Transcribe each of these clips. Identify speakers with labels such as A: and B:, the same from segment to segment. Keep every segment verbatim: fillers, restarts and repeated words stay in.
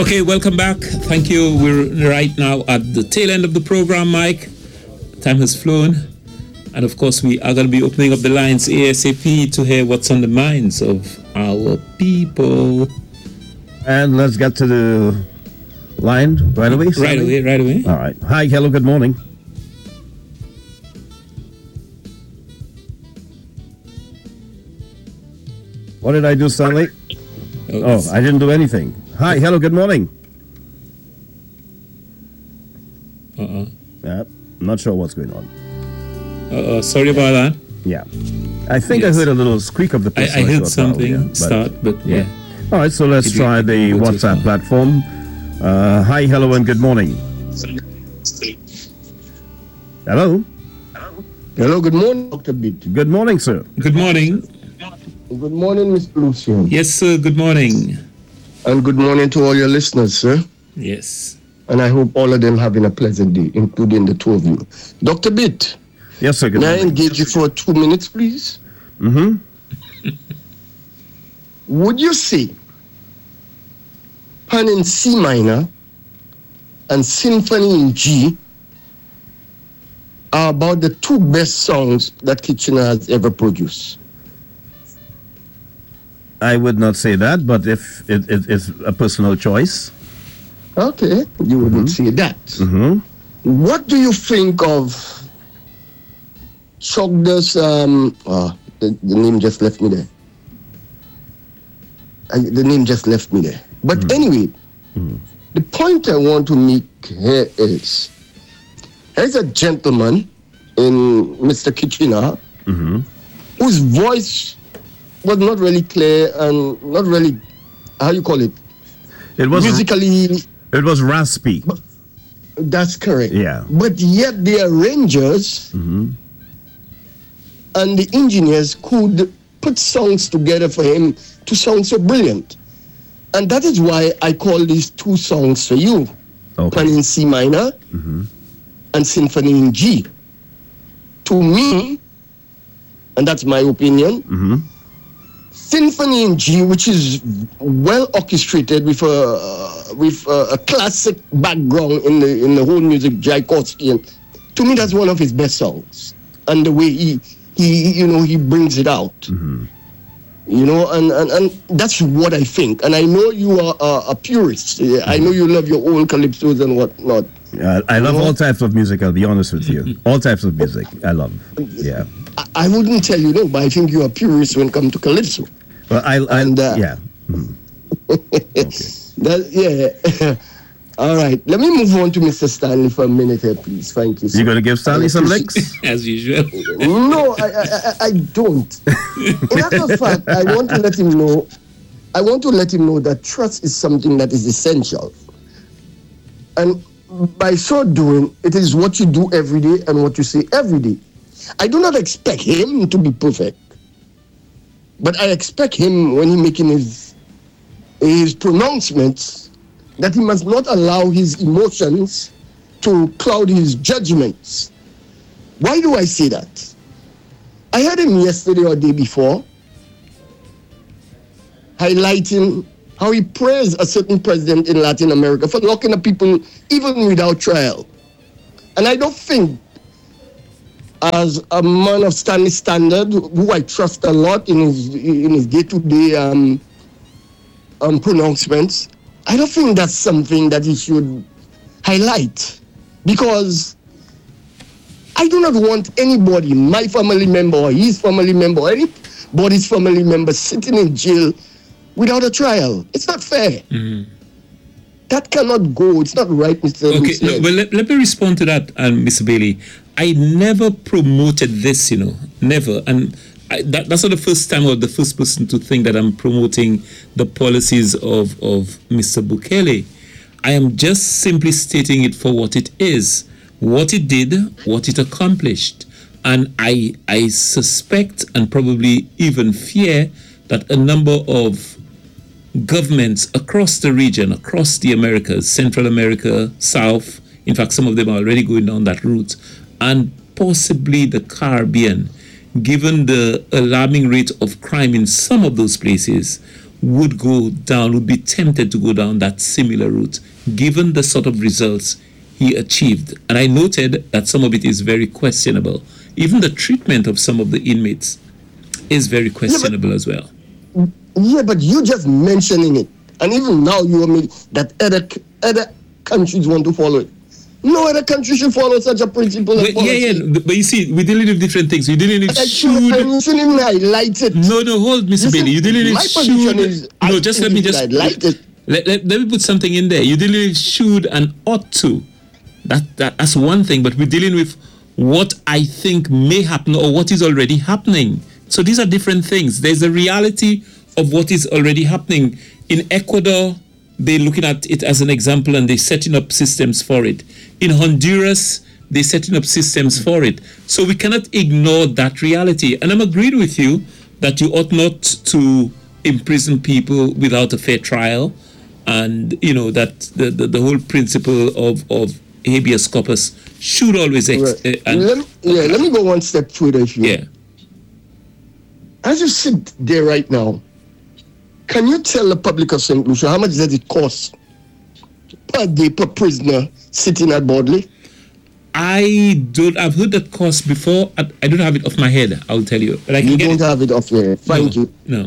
A: Okay, welcome back. Thank you. We're right now at the tail end of the program, Mike. Time has flown. And of course, we are going to be opening up the lines ASAP to hear what's on the minds of our people.
B: And let's get to the line right away.
A: Right away, right away.
B: All right. Hi, hello, good morning. What did I do, Stanley? Oh, oh I didn't do anything. Hi, hello, good morning.
A: Uh-uh.
B: Yeah, I'm not sure what's going on.
A: Uh-uh, sorry about that.
B: Yeah. I think
A: Yes.
B: I heard a little squeak of the
A: I, I heard something
B: earlier, but-
A: start, but yeah.
B: All right, so let's
A: Did you-
B: try
A: did
B: the
A: you go too
B: WhatsApp
A: far?
B: platform. Uh, hi, hello, and good morning. Hello.
C: Hello, good morning, Doctor Beat.
B: Good morning, sir.
A: Good morning.
C: Good morning, Mister Lucian.
A: Yes, sir. Good morning.
C: And good morning to all your listeners, sir.
A: Yes.
C: And I hope all of them having a pleasant day, including the two of you. Doctor Beat,
B: Yes, sir. Good
C: may I
B: morning.
C: engage you for two minutes, please?
B: Mm-hmm.
C: Would you say Pan in C minor and Symphony in G are about the two best songs that Kitchener has ever produced?
B: I would not say that, but if it, it is a personal choice.
C: Okay, you wouldn't say that.
B: Mm-hmm.
C: What do you think of Chogda's, um, oh, the, the name just left me there. I, the name just left me there. But
B: Mm.
C: anyway,
B: Mm.
C: the point I want to make here is, there's a gentleman in Mister Kitchener
B: Mm-hmm.
C: whose voice was not really clear and not really, how you call it,
B: It was
C: musically,
B: it was raspy.
C: that's correct.
B: Yeah.
C: But yet the arrangers
B: Mm-hmm.
C: and the engineers could put songs together for him to sound so brilliant. And that is why I call these two songs for you.
B: Okay.
C: Pan in C minor
B: Mm-hmm.
C: and Symphony in G. To me, and that's my opinion,
B: Mm-hmm.
C: Symphony in G, which is well orchestrated with a uh, with a, a classic background in the in the whole music, Tchaikovsky, to me that's one of his best songs. And the way he he you know he brings it out,
B: Mm-hmm.
C: you know, and, and and that's what I think. And I know you are a, a purist. I know you love your own calypsos and whatnot.
B: Uh, I love
C: know?
B: all types of music. I'll be honest with you. All types of music. I love. Yeah.
C: I, I wouldn't tell you no, but I think you're a purist when it comes to calypso.
B: Well, I. I
C: And, uh,
B: yeah. Mhm. Okay.
C: That, yeah. All right. Let me move on to Mister Stanley for a minute here, please. Thank you.
B: You gonna give Stanley some licks?
A: As usual.
C: No, I, I, I, I don't. In actual fact, I want to let him know. I want to let him know that trust is something that is essential, and by so doing, it is what you do every day and what you say every day. I do not expect him to be perfect, but I expect him when he making his his pronouncements that he must not allow his emotions to cloud his judgments. Why do I say that? I heard him yesterday or day before highlighting how he praised a certain president in Latin America for locking up people even without trial. And I don't think, as a man of Stanley Standard, who I trust a lot in his in his day-to-day um, um, pronouncements, I don't think that's something that he should highlight, because I do not want anybody, my family member or his family member or anybody's family member sitting in jail without a trial. It's not fair.
A: Mm.
C: That cannot go. It's not right, Mister
A: Okay, no,
C: Lucien.
A: well, let, let me respond to that, um, Mister Bailey. I never promoted this, you know, never. And I, that, that's not the first time or the first person to think that I'm promoting the policies of, of Mister Bukele. I am just simply stating it for what it is, what it did, what it accomplished. And I, I suspect and probably even fear that a number of governments across the region, across the Americas, Central America, South, in fact, some of them are already going down that route, and possibly the Caribbean, given the alarming rate of crime in some of those places, would go down, would be tempted to go down that similar route, given the sort of results he achieved. And I noted that some of it is very questionable. Even the treatment of some of the inmates is very questionable yeah, but, as well.
C: Yeah, but you just mentioning it, and even now you admit that other other countries want to follow it. No other country should follow such a principle.
A: But, yeah, yeah, but you see, we're dealing with different things. We're dealing with should.
C: You shouldn't even highlight it.
A: No, no, hold, Mister Bailey. You're dealing with should. Is, no, just let me just let, let, let, let me put something in there. You're dealing with should and ought to. That, that that's one thing, but we're dealing with what I think may happen or what is already happening. So these are different things. There's a reality of what is already happening. In Ecuador, they're looking at it as an example and they're setting up systems for it. In Honduras, they're setting up systems for it. So we cannot ignore that reality. And I'm agreed with you that you ought not to imprison people without a fair trial. And, you know, that the, the, the whole principle of, of habeas corpus should always... Ex-
C: right. uh, let me, yeah, let me go one step further here.
A: Yeah.
C: As you sit there right now, can you tell the public of Saint Lucia how much does it cost per day per prisoner sitting at Bodley?
A: I don't. I've heard that cost before. I, I don't have it off my head. I'll tell you. But I can
C: you
A: get
C: don't
A: it.
C: have it off your head. Thank
A: no,
C: you.
A: No.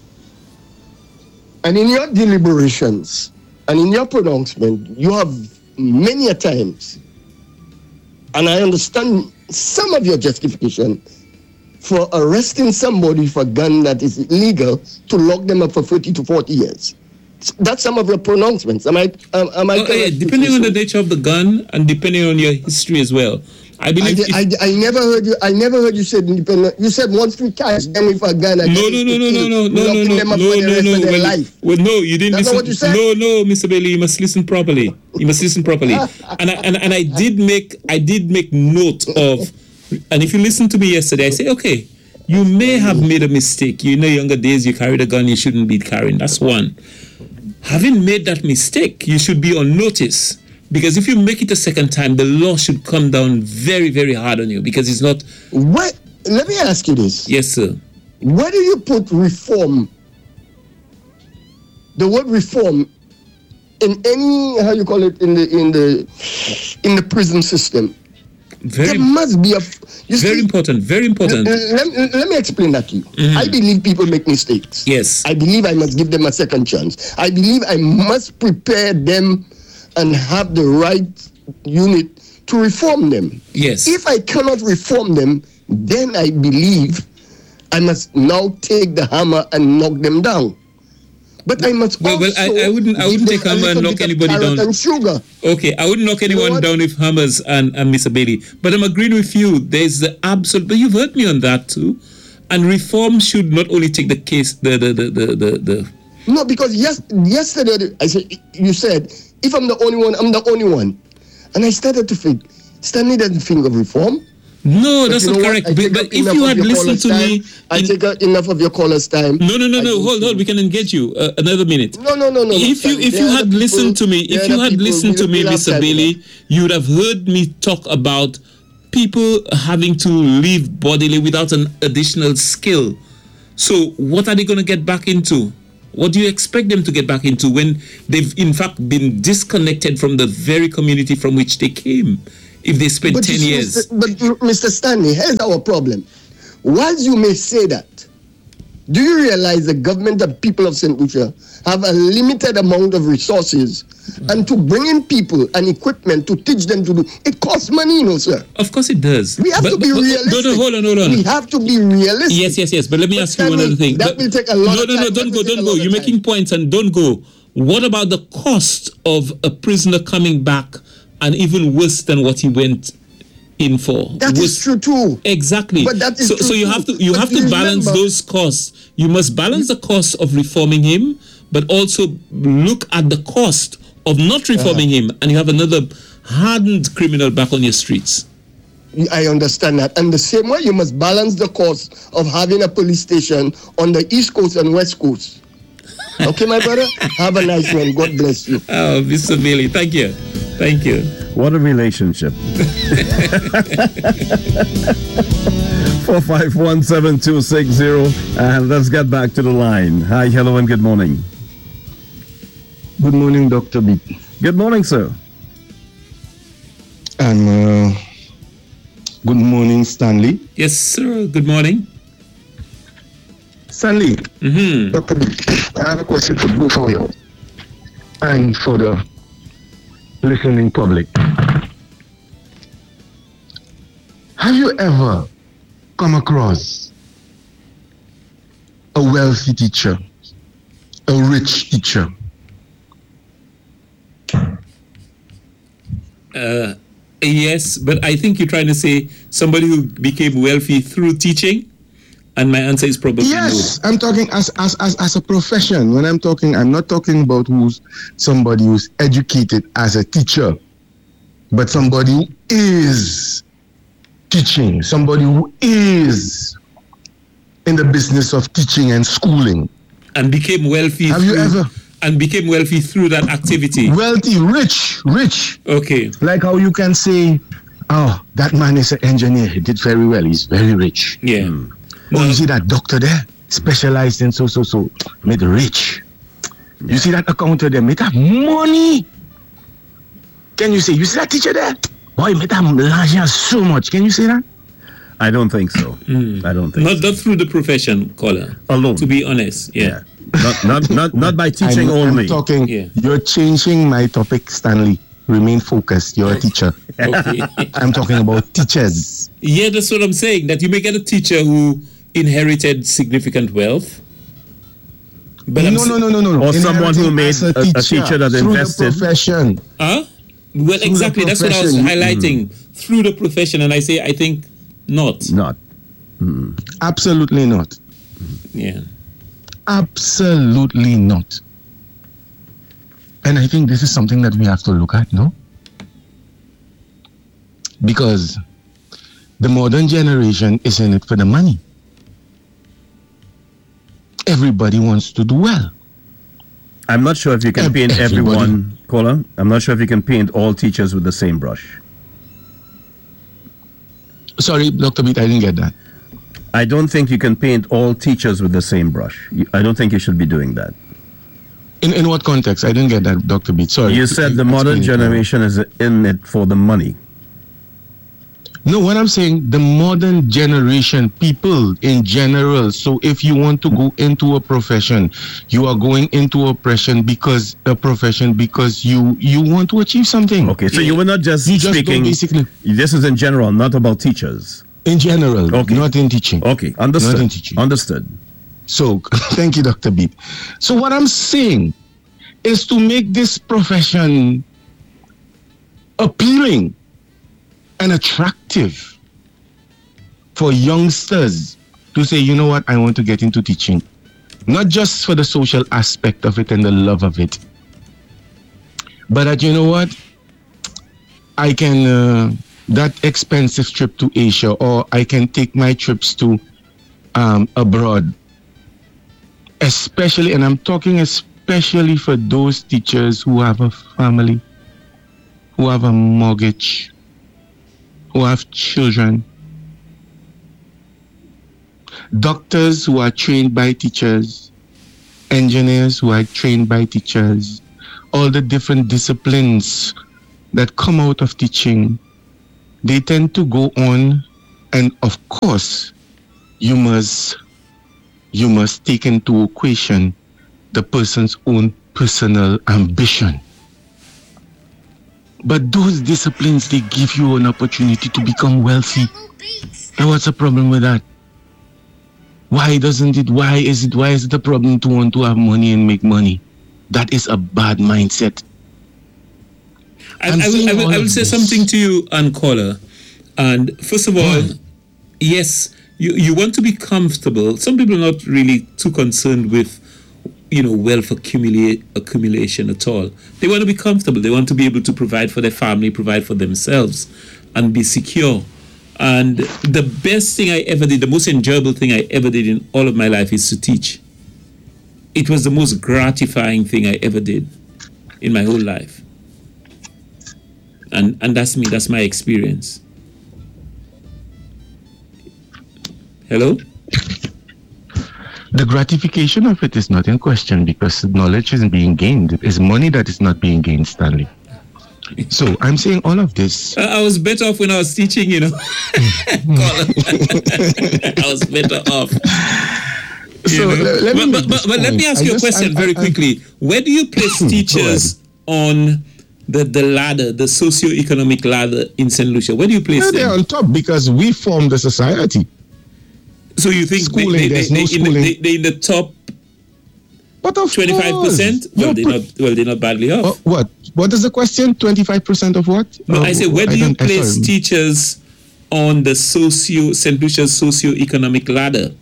C: And in your deliberations and in your pronouncement, you have many a times, and I understand some of your justification for arresting somebody for a gun that is illegal to lock them up for thirty to forty years. That's some of your pronouncements. Am I? Am, am I
A: oh, yeah, depending on the nature of the gun and depending on your history as well. I believe.
C: I, I, I never heard you. I never heard you said independent. You said once we catch them with a gun.
A: No, no, no, no, no, no, no, no, no, no, no, no. Well, well, no, you didn't
C: That's
A: listen.
C: What you said?
A: No, no, Mister Bailey, you must listen properly. You must listen properly. and I, and and I did make I did make note of. And if you listen to me yesterday, I say, okay, you may have made a mistake. You know, younger days you carried a gun you shouldn't be carrying. That's one. Having made that mistake, you should be on notice. Because if you make it a second time, the law should come down very, very hard on you because it's not...
C: What? Let me ask you this.
A: Yes, sir.
C: Where do you put reform, the word reform, in any, how you call it, in the in the, in the prison system?
A: Very,
C: there must be a... You
A: very
C: see,
A: important, very important.
C: Let, let, let me explain that to you. Mm-hmm. I believe people make mistakes.
A: Yes.
C: I believe I must give them a second chance. I believe I must prepare them and have the right unit to reform them.
A: Yes.
C: If I cannot reform them, then I believe I must now take the hammer and knock them down. But I must
A: well,
C: also
A: well, I, I wouldn't, I wouldn't take hammer and knock anybody down.
C: And sugar.
A: Okay, I wouldn't knock anyone you know down with hammers and, and Mister Bailey. But I'm agreeing with you. There's the absolute. But you've heard me on that too. And reform should not only take the case, the the the the the. the
C: no, because yes, yesterday I said you said if I'm the only one, I'm the only one, and I started to think Stanley doesn't think of reform.
A: No, but that's not correct. But, but if you had listened to
C: time.
A: me...
C: I in, take enough of your caller's time.
A: No, no, no, no. Hold, hold. We can engage you. Uh, another minute.
C: No, no, no, no.
A: If you if you had people, listened to me, if you had listened to me, Mister Bailey, you would have heard me talk about people having to leave bodily without an additional skill. So what are they going to get back into? What do you expect them to get back into when they've in fact been disconnected from the very community from which they came? If they spend
C: but
A: ten years.
C: Mister But Mister Stanley, here's our problem. Whilst you may say that, do you realize the government and people of Saint Lucia have a limited amount of resources, mm. and to bring in people and equipment to teach them to do it costs money, you know, sir.
A: Of course it does.
C: We have
A: but,
C: to be
A: but,
C: realistic.
A: No, no, hold on, hold on.
C: We have to be realistic.
A: Yes, yes, yes. But let me
C: but
A: ask you one other thing.
C: That
A: but,
C: will take a lot
A: no,
C: of
A: no,
C: time.
A: No, don't go, don't go. You're
C: time.
A: making points and don't go. What about the cost of a prisoner coming back and even worse than what he went in for?
C: That
A: was,
C: is true too.
A: Exactly.
C: But that is
A: so,
C: true
A: so you
C: too.
A: have to you
C: but
A: have to
C: remember,
A: balance those costs. You must balance the cost of reforming him, but also look at the cost of not reforming uh-huh. him, and you have another hardened criminal back on your streets.
C: I understand that. And the same way, you must balance the cost of having a police station on the East Coast and West Coast. Okay, my brother? Have a nice one. God bless you.
A: Oh, Mister Bailey, thank you. Thank you.
B: What a relationship. four five one seven two six zero. And let's get back to the line. Hi, hello, and good morning.
D: Good morning, Doctor B.
B: Good morning, sir.
D: And uh, good morning, Stanley.
A: Yes, sir. Good morning.
D: Stanley,
A: Mm-hmm.
D: Doctor B, I have a question for both of you and for the listening public. Have you ever come across a wealthy teacher, a rich teacher?
A: Uh, yes, but I think you're trying to say somebody who became wealthy through teaching, and my answer is probably
D: Yes, I'm talking as, as as as a profession. When I'm talking, I'm not talking about who's somebody who's educated as a teacher, but somebody who is teaching, somebody who is in the business of teaching and schooling.
A: no. And became wealthy.
D: Have you
A: through,
D: ever-
A: And became wealthy through that activity.
D: Wealthy, rich, rich.
A: Okay.
D: Like how you can say, oh, that man is an engineer. He did very well. He's very rich.
A: Yeah.
D: Oh, you see that doctor there? Specialized in so, so, so. Made rich. You see that accountant there? Made that money. Can you say, you see that teacher there? Boy, made that l'argent so much. Can you say that?
B: I don't think so. I don't think
A: Not
B: so.
A: not through the profession, caller.
B: Alone.
A: To be honest. Yeah.
B: Not, not, not, not by teaching
D: I'm,
B: only.
D: I'm talking,
A: Yeah.
D: you're changing my topic, Stanley. Remain focused. You're a teacher.
A: Okay.
D: I'm talking about teachers.
A: Yeah, that's what I'm saying. That you may get a teacher who inherited significant wealth. But I'm
D: no,
A: s-
D: no, no, no, no.
B: Or someone who
D: Inheriting
B: made
D: as
B: a- a teacher that
D: through
B: invested.
D: the profession.
A: Huh? Well,
D: the
A: exactly. That's what I was
D: profession.
A: highlighting. Through the profession, and I say I think not.
B: Not.
D: Absolutely not.
A: Yeah.
D: Absolutely not. And I think this is something that we have to look at, no? Because the modern generation is in it for the money. Everybody wants to do well.
B: I'm not sure if you can
D: Ev-
B: paint
D: everybody.
B: everyone, caller. I'm not sure if you can paint all teachers with the same brush.
D: Sorry, Doctor Beat, I didn't get that.
B: I don't think you can paint all teachers with the same brush. You- I don't think you should be doing that.
D: In in what context? I didn't get that, Doctor Beat. Sorry.
B: You said the modern
D: Explain it.
B: generation is in it for the money.
D: No, what I'm saying, the modern generation, people in general. So if you want to go into a profession, you are going into a profession because a profession because you you want to achieve something.
B: Okay, so you were not just
D: You just
B: speaking.
D: don't basically
B: This is in general, not about teachers.
D: in general,
B: Okay.
D: not in teaching.
B: Okay, understood.
D: Not in teaching.
B: Understood.
D: So thank you, Doctor Beat. So what I'm saying is to make this profession appealing and attractive for youngsters to say, you know what, I want to get into teaching. Not just for the social aspect of it and the love of it, but that, you know what, I can, uh, that expensive trip to Asia, or I can take my trips to um, abroad. Especially, and I'm talking especially for those teachers who have a family, who have a mortgage, who have children, doctors who are trained by teachers, engineers who are trained by teachers, all the different disciplines that come out of teaching, they tend to go on, and of course, you must you must take into equation the person's own personal ambition. But those disciplines, they give you an opportunity to become wealthy. And what's the problem with that? Why doesn't it, why is it, why is it a problem to want to have money and make money? That is a bad mindset.
A: I,
D: I'm
A: I will,
D: saying
A: I will,
D: all
A: I will
D: of
A: say
D: this.
A: something to you, and caller. And first of all,
D: Go on.
A: yes, you, you want to be comfortable. Some people are not really too concerned with, you know, wealth accumulate, accumulation at all. They want to be comfortable. They want to be able to provide for their family, provide for themselves, and be secure. And the best thing I ever did, the most enjoyable thing I ever did in all of my life is to teach. It was the most gratifying thing I ever did in my whole life. And and that's me. That's my experience. Hello?
D: The gratification of it is not in question because knowledge is being gained. It's money that is not being gained, Stanley. So I'm saying all of this.
A: I, I was better off when I was teaching, you know. I was better off.
D: So let, let
A: but,
D: me
A: but, but, but let me ask
D: I
A: you
D: just,
A: a question
D: I,
A: very
D: I,
A: quickly. Where do you place teachers on the, the ladder, the socio-economic ladder in Saint Lucia? Where do you place
D: yeah,
A: them?
D: they're on top because we form the society.
A: So you think
D: schooling,
A: they, they,
D: there's
A: they,
D: no
A: they,
D: schooling.
A: they, they in the top
D: But of
A: twenty-five percent?
D: course.
A: Well, they're
D: You're
A: not, well, they're not badly off.
D: Uh, what? What is the question? twenty-five percent of what?
A: No,
D: uh,
A: I say, where do
D: I
A: you
D: don't- I
A: place
D: sorry.
A: teachers on the socio Saint Lucia's socio-economic ladder?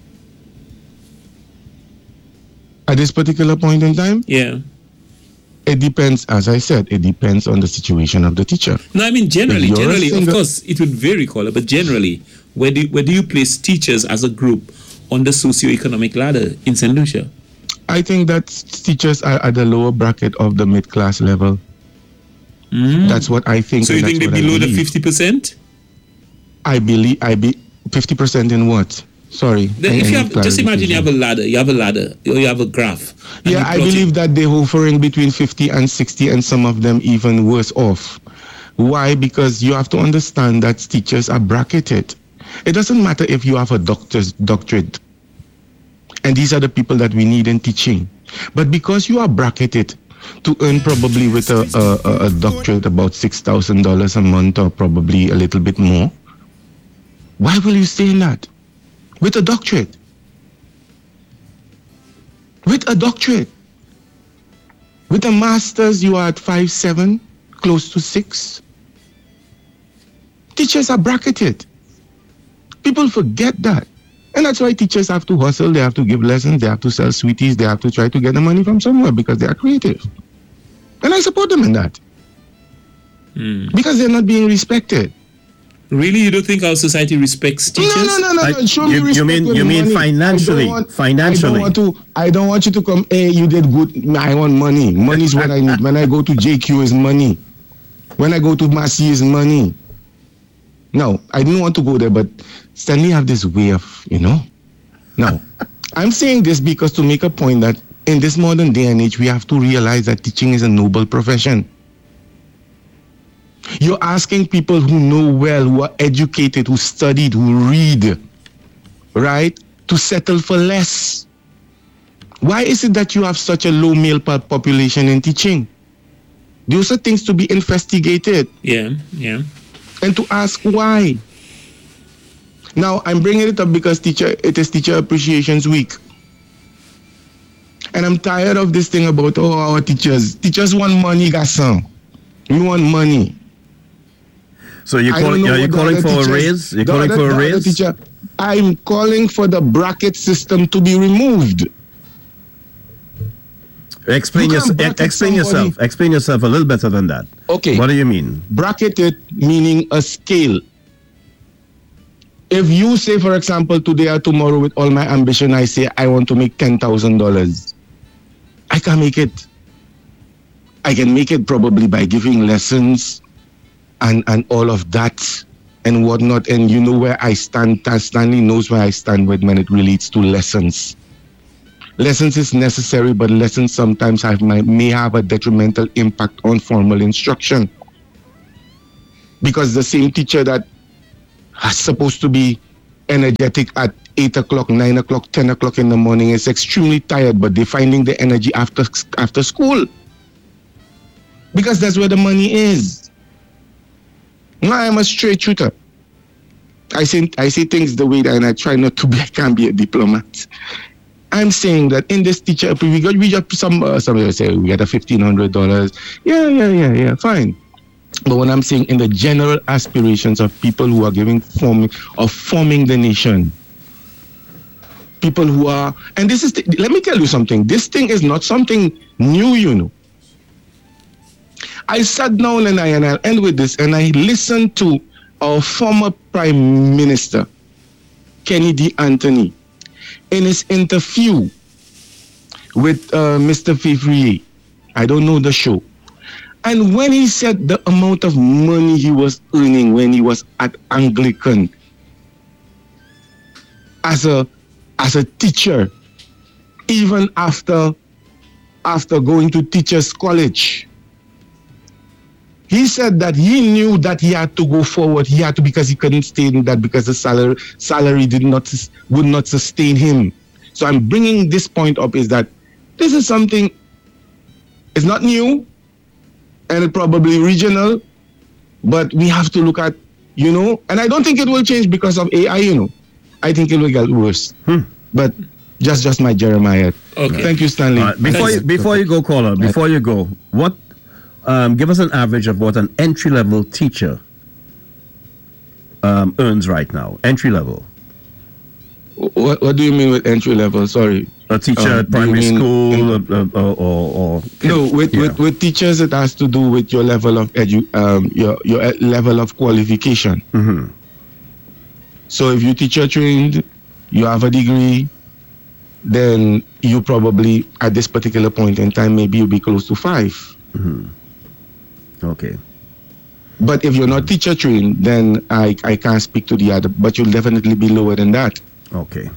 D: At this particular point in time,
A: Yeah.
D: it depends, as I said, it depends on the situation of the teacher.
A: No, I mean generally,
D: If you're a
A: generally, of
D: single-
A: course, it would vary, caller, but generally, where do where do you place teachers as a group on the socio-economic ladder in Saint Lucia?
D: I think that teachers are at the lower bracket of the mid-class level.
A: Mm.
D: That's what I think.
A: So you
D: and
A: think
D: that's
A: they're
D: what I
A: below the
D: believe.
A: fifty percent?
D: I believe I be fifty percent in what? Sorry.
A: Then
D: any-
A: if you
D: any
A: have, just imagine you have a ladder, you have a ladder, or you have a graph. and
D: Yeah,
A: you
D: I
A: plot it.
D: believe that they're hovering between fifty and sixty, and some of them even worse off. Why? Because you have to understand that teachers are bracketed. It doesn't matter if you have a doctor's doctorate, and these are the people that we need in teaching. But because you are bracketed to earn probably with a, a, a doctorate about six thousand dollars a month or probably a little bit more, why will you stay in that? With a doctorate. With a doctorate. With a master's, you are at five seven, close to six. Teachers are bracketed. People forget that. And that's why teachers have to hustle, they have to give lessons, they have to sell sweeties, they have to try to get the money from somewhere because they are creative. And I support them in that.
A: Mm.
D: Because they're not being respected.
A: Really, you don't think our society respects teachers?
D: No, no, no, no, no.
B: I-
D: Show
B: you-
D: me
B: you
D: respect
B: mean-
D: with
B: you mean
D: money.
B: financially,
D: I don't want,
B: financially.
D: I don't want to. I don't want you to come. Hey, you did good. I want money. Money is what I need. When I go to J Q, is money. When I go to Massey, is money. No, I didn't want to go there, but Stanley have this way of, you know. Now, I'm saying this because to make a point that in this modern day and age, we have to realize that teaching is a noble profession. You're asking people who know well, who are educated, who studied, who read, right, to settle for less. Why is it that you have such a low male po- population in teaching? Those are things to be investigated
A: Yeah, yeah.
D: and to ask why. Now, I'm bringing it up because teacher, it is Teacher Appreciations Week. And I'm tired of this thing about, oh, our teachers. Teachers want money, garçon. We want money.
B: So you're
D: I don't
B: calling,
D: know
B: are you
D: what the
B: calling
D: other
B: for a
D: teachers-
B: raise? You're
D: the
B: calling
D: other-
B: for a
D: the other
B: raise?
D: teacher, I'm calling for the bracket system to be removed.
B: Explain,
D: You
B: your,
D: can't bracket
B: explain
D: somebody.
B: yourself. Explain yourself a little better than that.
D: Okay.
B: What do you mean?
D: Bracketed meaning a scale. If you say, for example, today or tomorrow with all my ambition, I say I want to make ten thousand dollars. I can make it. I can make it probably by giving lessons and, and all of that and whatnot. And you know where I stand. Stanley knows where I stand with when it relates to lessons. Lessons is necessary, but lessons sometimes have, may have a detrimental impact on formal instruction. Because the same teacher that is supposed to be energetic at eight o'clock, nine o'clock, ten o'clock in the morning is extremely tired, but they're finding the energy after, after school. Because that's where the money is. No, I'm a straight shooter. I say, I say things the way that, and I try not to be, I can't be a diplomat. I'm saying that in this teacher, we got, we got some, uh, somebody say we got a fifteen hundred dollars. Yeah, yeah, yeah, yeah, fine. But when I'm saying in the general aspirations of people who are giving forming of forming the nation, people who are, and this is, the, let me tell you something. This thing is not something new, you know. I sat down and I and I'll end with this, and I listened to our former Prime Minister, Kennedy Anthony, in his interview with uh, Mister Fevrier. I don't know the show. And when he said the amount of money he was earning when he was at Anglican as a as a teacher, even after after going to teachers college, he said that he knew that he had to go forward. He had to, because he couldn't stay in that, because the salary salary did not would not sustain him. So I'm bringing this point up is that this is something, it's not new and it probably regional, but we have to look at, you know, and I don't think it will change because of A I, you know. I think it will get worse. Hmm. But just just my Jeremiah.
A: Okay.
D: Thank you, Stanley.
B: Uh, before you, before you go, caller, before you go, what? Um, give us an average of what an entry level teacher um, earns right now. Entry level.
D: What What do you mean with entry level? Sorry.
B: A teacher
D: Um,
B: at primary
D: do you mean
B: school,
D: in-
B: or, or, or, or
D: No, with,
B: yeah.
D: with with teachers, it has to do with your level of edu, um, your your e- level of qualification.
B: Mhm.
D: So if you teacher trained, you have a degree, then you probably at this particular point in time maybe you'll be close to five.
B: Okay.
D: But if you're not teacher trained, then I I can't speak to the other. But you'll definitely be lower than that.
B: Okay.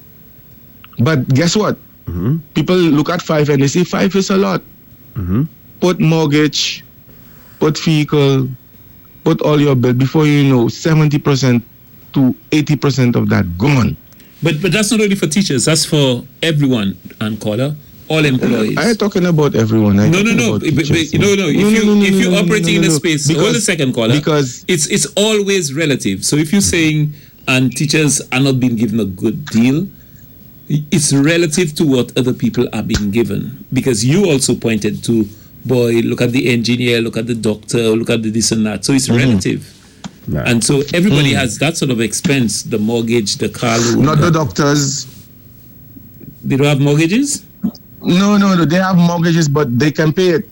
D: But guess what?
B: Mhm.
D: People look at five and they say five is a lot.
B: Mhm.
D: Put mortgage, put vehicle, put all your bill. Before you know, seventy percent to eighty percent of that gone.
A: But but that's not only for teachers. That's for everyone, and caller, all employees.
D: I ain't talking about everyone. I
A: No, no,
D: talking
A: no,
D: about
A: but, but,
D: teachers.
A: no, no. If
D: No, no,
A: you
D: no, no,
A: if
D: no,
A: you're
D: no, no,
A: operating
D: no,
A: in a
D: no.
A: space,
D: Because-
A: hold a second, caller.
D: because-
A: it's it's always relative. So if you're saying and teachers are not being given a good deal, it's relative to what other people are being given. Because you also pointed to, boy, look at the engineer, look at the doctor, look at the this and that. So it's
D: Mm-hmm.
A: relative.
B: Right.
A: And so everybody has that sort of expense, the mortgage, the car loan.
D: Not the doctors.
A: They don't have mortgages?
D: No, no, no. They have mortgages, but they can pay it.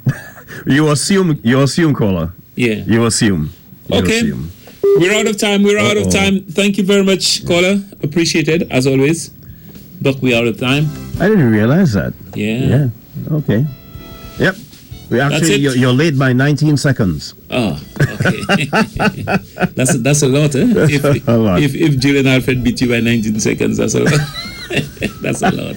B: You assume. You assume, caller.
A: Yeah.
B: You assume. You
A: Okay.
B: assume.
A: We're out of time. We're out of
B: Uh-oh.
A: time. Thank you very much, caller. Appreciated, as always. Doc, we're out of time.
B: I didn't realize that.
A: Yeah.
B: Yeah. Okay. Yep. We actually,
A: it.
B: you're, you're late by nineteen seconds.
A: Oh, okay. that's that's a lot, eh? If
B: A lot.
A: if if Julian Alfred beat you by nineteen seconds, that's a lot. That's a lot.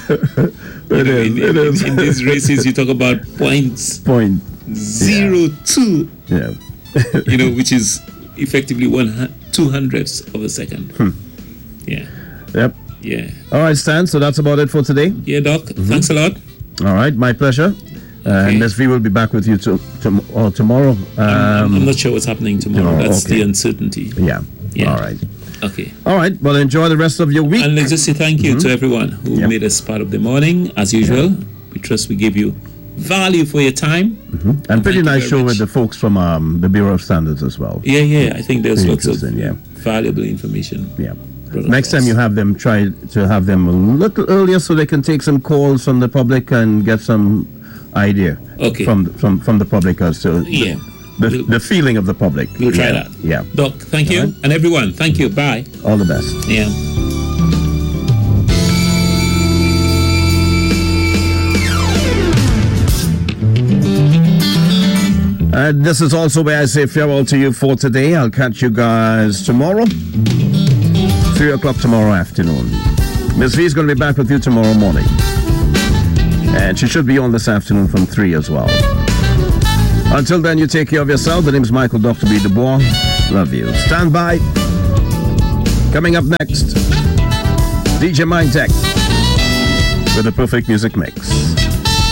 A: You
B: It
A: know,
B: is.
A: in,
B: It
A: in,
B: is.
A: in these races, you talk about points
B: Point.
A: zero two,
B: Yeah.
A: you know, which is effectively one hu- two hundredths of a second.
B: Hmm.
A: Yeah,
B: Yep.
A: yeah,
B: All right, Stan. So that's about it for today.
A: yeah, Doc. Thanks a lot.
B: All right, my pleasure. Uh,
A: Okay.
B: And Miss V will be back with you to, to, or tomorrow.
A: I'm,
B: Um,
A: I'm not sure what's happening tomorrow.
B: tomorrow,
A: That's
B: okay.
A: the uncertainty.
B: yeah.
A: Yeah.
B: All right.
A: Okay.
B: All right. Well, enjoy the rest of your week.
A: And let's just say thank you to everyone who
B: Yeah.
A: made us part of the morning. As usual, we trust we give you value for your time.
B: and pretty
A: thank you
B: nice
A: very
B: show
A: much.
B: with the folks from um, the Bureau of Standards as well.
A: Yeah, yeah. I think there's
B: Pretty
A: lots of
B: interesting, yeah.
A: valuable information.
B: Yeah.
A: brought
B: Next time
A: across.
B: you have them, try to have them a little earlier so they can take some calls from the public and get some idea
A: Okay.
B: from from from the public as to
A: Yeah.
B: the,
A: We'll-
B: the feeling of the public.
A: We'll try
B: yeah.
A: that.
B: Yeah.
A: Doc, thank you.
B: All right.
A: And everyone, thank you. Bye.
B: All the best.
A: Yeah.
B: And this is also where I say farewell to you for today. I'll catch you guys tomorrow, three o'clock tomorrow afternoon. Miss V is going to be back with you tomorrow morning. And she should be on this afternoon from three as well. Until then, you take care of yourself. The name is Michael Doctor B. Dubois. Love you. Stand by. Coming up next, D J Mind Tech with the perfect music mix.